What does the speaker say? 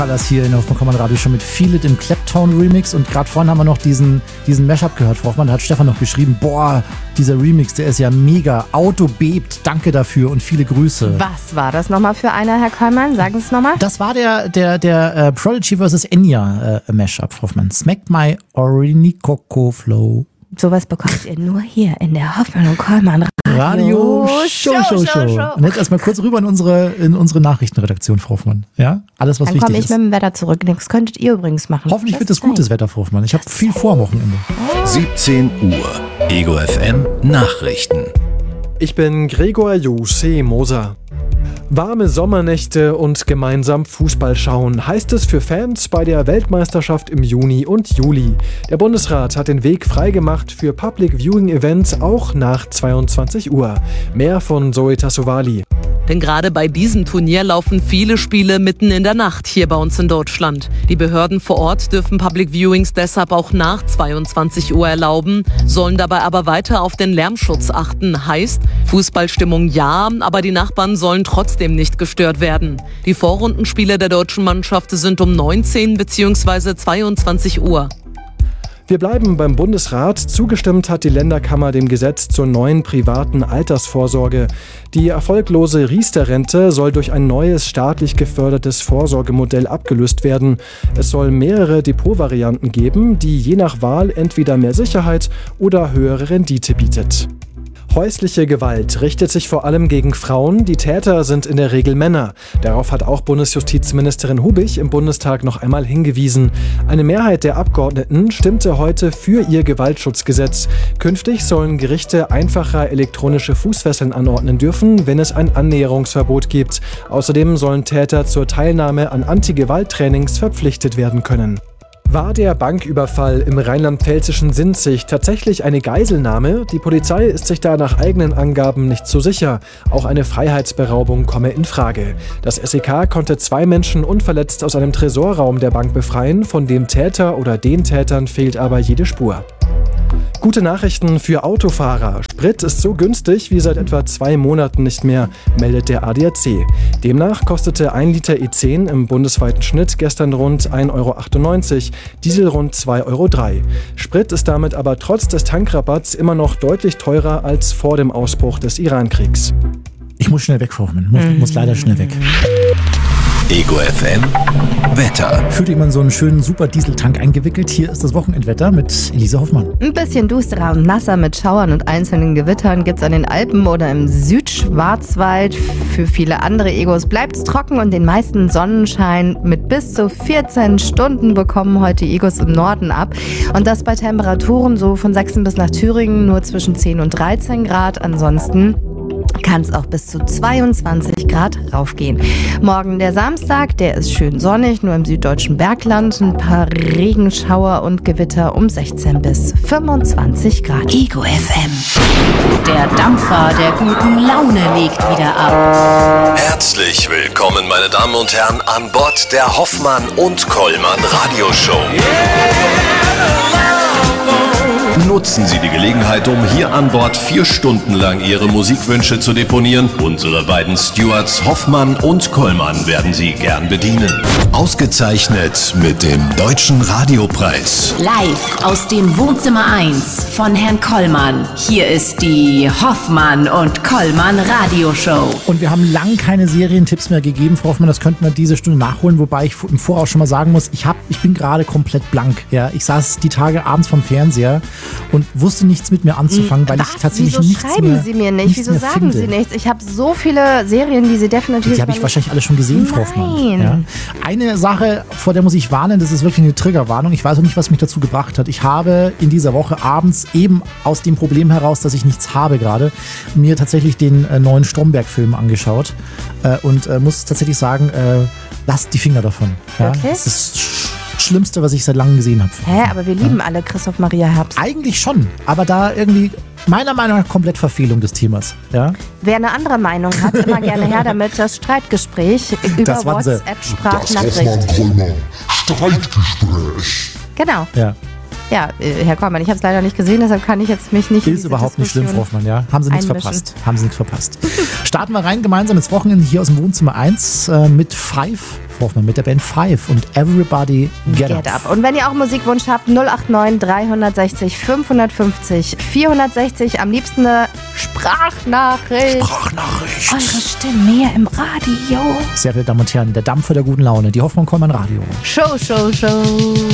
Das hier in der Hoffmann Radio schon mit Feel It im Clapton Remix und gerade vorhin haben wir noch diesen Mashup gehört, Frau Hoffmann, da hat Stefan noch geschrieben, boah, dieser Remix, der ist ja mega, Auto bebt, danke dafür und viele Grüße. Was war das nochmal für einer, Herr Kollmann? Sagen Sie es nochmal. Das war der Prodigy vs. Enya Mashup, Frau Hoffmann. Smack My Orinoco Flow. Sowas bekommt ihr nur hier in der Hoffmann und Kollmann Radio Show. Und jetzt erstmal kurz rüber in unsere Nachrichtenredaktion, Frau Hoffmann. Ja? Alles, was wichtig ist. Dann komme ich mit dem Wetter zurück. Das könntet ihr übrigens machen. Hoffentlich wird es gutes Wetter, Frau Hoffmann. Ich habe viel vor am Wochenende. 17 Uhr. Ego FM Nachrichten. Ich bin Gregor Jose Moser. Warme Sommernächte und gemeinsam Fußball schauen, heißt es für Fans bei der Weltmeisterschaft im Juni und Juli. Der Bundesrat hat den Weg freigemacht für Public Viewing Events auch nach 22 Uhr. Mehr von Zoe Tassovali. Denn gerade bei diesem Turnier laufen viele Spiele mitten in der Nacht hier bei uns in Deutschland. Die Behörden vor Ort dürfen Public Viewings deshalb auch nach 22 Uhr erlauben, sollen dabei aber weiter auf den Lärmschutz achten. Heißt, Fußballstimmung ja, aber die Nachbarn sollen trotzdem nicht gestört werden. Die Vorrundenspiele der deutschen Mannschaft sind um 19 bzw. 22 Uhr. Wir bleiben beim Bundesrat. Zugestimmt hat die Länderkammer dem Gesetz zur neuen privaten Altersvorsorge. Die erfolglose Riester-Rente soll durch ein neues staatlich gefördertes Vorsorgemodell abgelöst werden. Es soll mehrere Depotvarianten geben, die je nach Wahl entweder mehr Sicherheit oder höhere Rendite bietet. Häusliche Gewalt richtet sich vor allem gegen Frauen. Die Täter sind in der Regel Männer. Darauf hat auch Bundesjustizministerin Hubich im Bundestag noch einmal hingewiesen. Eine Mehrheit der Abgeordneten stimmte heute für ihr Gewaltschutzgesetz. Künftig sollen Gerichte einfacher elektronische Fußfesseln anordnen dürfen, wenn es ein Annäherungsverbot gibt. Außerdem sollen Täter zur Teilnahme an Anti-Gewalt-Trainings verpflichtet werden können. War der Banküberfall im rheinland-pfälzischen Sinzig tatsächlich eine Geiselnahme? Die Polizei ist sich da nach eigenen Angaben nicht so sicher. Auch eine Freiheitsberaubung komme in Frage. Das SEK konnte 2 Menschen unverletzt aus einem Tresorraum der Bank befreien. Von dem Täter oder den Tätern fehlt aber jede Spur. Gute Nachrichten für Autofahrer. Sprit ist so günstig wie seit etwa 2 Monaten nicht mehr, meldet der ADAC. Demnach kostete 1 Liter E10 im bundesweiten Schnitt gestern rund 1,98 Euro, Diesel rund 2,03 Euro. Sprit ist damit aber trotz des Tankrabatts immer noch deutlich teurer als vor dem Ausbruch des Iran-Kriegs. Ich muss schnell weg, Frau Hoffmann. Muss leider schnell weg. Ego FM Wetter. Fühlt jemand so einen schönen super Dieseltank eingewickelt? Hier ist das Wochenendwetter mit Elisa Hoffmann. Ein bisschen dusterer und nasser mit Schauern und einzelnen Gewittern gibt's an den Alpen oder im Südschwarzwald. Für viele andere Egos bleibt's trocken und den meisten Sonnenschein. Mit bis zu 14 Stunden bekommen heute Egos im Norden ab. Und das bei Temperaturen so von Sachsen bis nach Thüringen nur zwischen 10 und 13 Grad. Ansonsten kann es auch bis zu 22 Grad raufgehen. Morgen der Samstag, der ist schön sonnig, nur im süddeutschen Bergland ein paar Regenschauer und Gewitter um 16 bis 25 Grad. Ego FM. Der Dampfer der guten Laune legt wieder ab. Herzlich willkommen, meine Damen und Herren, an Bord der Hoffmann und Kollmann Radioshow. Nutzen Sie die Gelegenheit, um hier an Bord 4 Stunden lang Ihre Musikwünsche zu deponieren. Unsere beiden Stewards Hoffmann und Kollmann werden Sie gern bedienen. Ausgezeichnet mit dem Deutschen Radiopreis. Live aus dem Wohnzimmer 1 von Herrn Kollmann. Hier ist die Hoffmann und Kollmann Radioshow. Und wir haben lang keine Serientipps mehr gegeben, Frau Hoffmann. Das könnten wir diese Stunde nachholen, wobei ich im Voraus schon mal sagen muss, ich bin gerade komplett blank. Ja, ich saß die Tage abends vom Fernseher und wusste nichts mit mir anzufangen, weil ich tatsächlich nichts mehr Wieso schreiben Sie mir nicht? Wieso sagen Sie nichts? Ich habe so viele Serien, die Sie definitiv... Die habe ich wahrscheinlich alle schon gesehen, Frau Hoffmann. Ja. Eine Sache, vor der muss ich warnen, das ist wirklich eine Triggerwarnung. Ich weiß auch nicht, was mich dazu gebracht hat. Ich habe in dieser Woche abends eben aus dem Problem heraus, dass ich nichts habe gerade, mir tatsächlich den neuen Stromberg-Film angeschaut und muss tatsächlich sagen, lasst die Finger davon. Ja? Okay. Das ist Schlimmste, was ich seit langem gesehen habe. Hä, aber wir lieben alle Christoph Maria Herbst. Eigentlich schon, aber da irgendwie meiner Meinung nach komplett Verfehlung des Themas. Ja? Wer eine andere Meinung hat, immer gerne her damit. Das Streitgespräch über WhatsApp-Sprachnachricht. Streitgespräch. Genau. Ja. Ja, Herr Kollmann, ich habe es leider nicht gesehen, deshalb kann ich jetzt mich nicht... Ist überhaupt nicht schlimm, Frau Hoffmann, ja. Haben Sie nichts verpasst. Starten wir rein gemeinsam ins Wochenende hier aus dem Wohnzimmer 1 mit Five, Frau Hoffmann, mit der Band Five und Everybody Get Up. Und wenn ihr auch einen Musikwunsch habt, 089 360 550 460, am liebsten eine Sprachnachricht. Eure Stimme mehr im Radio. Sehr verehrte Damen und Herren, der Dampfer der guten Laune, die Hoffmann-Kollmann Radio. Show.